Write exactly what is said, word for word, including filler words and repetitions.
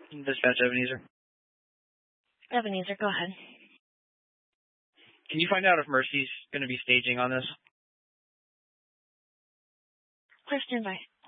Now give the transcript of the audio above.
Dispatch Ebenezer. Ebenezer, go ahead. Can you find out if Mercy's going to be staging on this? Clear standby.